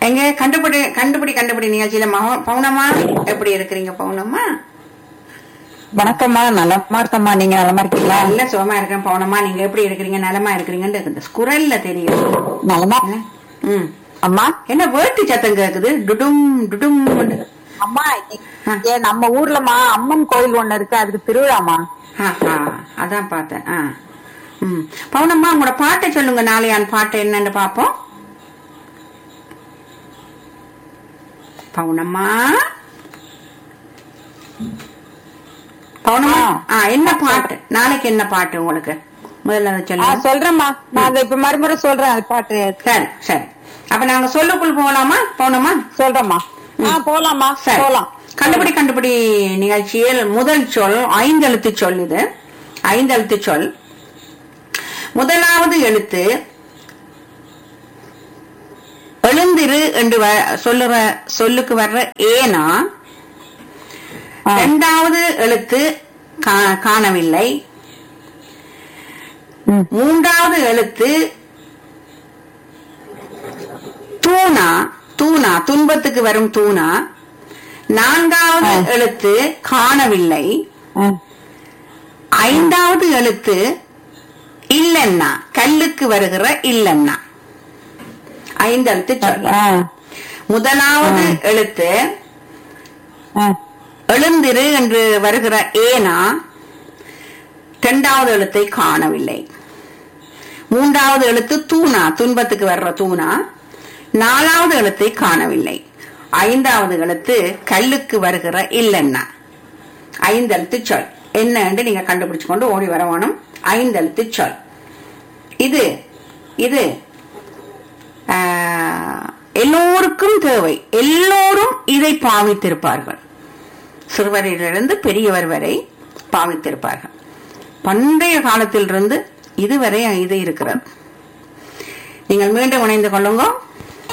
எங்க கண்டுபிடி நிகழ்ச்சியில பவுனம்மா எப்படி இருக்கிறீங்க பவுனம்மா? வணக்கம்மா, நலமா இருக்கம்மா. நீங்க நலமா இருக்கீங்களா? நல்ல சுகமா இருக்கேன் பவுனம்மா. நீங்க எப்படி இருக்கிறீங்க? நலமா இருக்கிறீங்கன்னு குரல்ல தெரியும். நலமா. ம். அம்மா, என்ன வேட்டு சத்தம் கேக்குது? டுடும் டுடும். அம்மா, நம்ம ஊர்லமா அம்மன் கோயில் ஒண்ணு இருக்கு, அதுக்கு திருவிழாமா. அதான் பார்த்தேன். பவுனம்மா, உங்களோட பாட்டை சொல்லுங்க. நாளையான் பாட்டு என்னன்னு பாப்போம். பவுனம்மா பவுனம்மா, என்ன பாட்டு நாளைக்கு? என்ன பாட்டு உங்களுக்கு? முதல்ல சொல்லுங்க. சொல்றேம்மா, நான் இப்ப மறுமுறை சொல்றேன் அது பாட்டு. சரி சரி, அப்ப நாங்க சொல்லுக்குள் போகலாமா பவுனம்மா? சொல்றேம்மா. போலாமா, போலாம். கண்டுபிடி நிகழ்ச்சியில் முதல் சொல் 5 எழுத்து சொல். இது 5 எழுத்து சொல். முதலாவது எழுத்து எழுந்திரு என்று சொல்லுக்கு வர்ற ஏனா. இரண்டாவது எழுத்து காணவில்லை. மூன்றாவது எழுத்து தூணா. துன்பத்துக்கு வரும் தூணா. நான்காவது எழுத்து காணவில்லை. ஐந்தாவது எழுத்து இல்லன்னா, கல்லுக்கு வருகிற இல்லன்னா. 5 எழுத்து சொல். முதலாவது எழுத்து எழுந்திரு என்று வருகிற ஏனா. இரண்டாவது எழுத்தை காணவில்லை. மூன்றாவது எழுத்து தூணா, துன்பத்துக்கு வர்ற தூணா. நாலாவது எழுத்தை காணவில்லை. ஐந்தாவது எழுத்து கல்லுக்கு வருகிற இல்லன்னா. 5 எழுத்து சொல் என்ன என்று நீங்க கண்டுபிடிச்சு கொண்டு ஓடி வரணும். 5 எழுத்து சொல். இது இது எல்லோருக்கும் தேவை. எல்லோரும் இதை பாவித்திருப்பார்கள். சிறுவரிலிருந்து பெரியவர் வரை பாவித்திருப்பார்கள். பண்டைய காலத்திலிருந்து இதுவரை இது இருக்கிறது. நீங்கள் மீண்டும் இணைந்து கொள்ளுங்க.